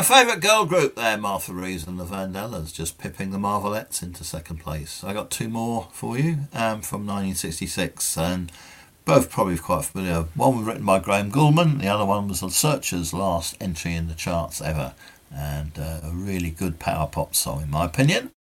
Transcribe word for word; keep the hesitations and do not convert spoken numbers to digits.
My favourite girl group there, Martha Reeves and the Vandellas, just pipping the Marvelettes into second place. I got two more for you um, from nineteen sixty-six, and both probably quite familiar. One was written by Graham Gouldman, the other one was The Searchers' last entry in the charts ever, and uh, a really good power pop song in my opinion.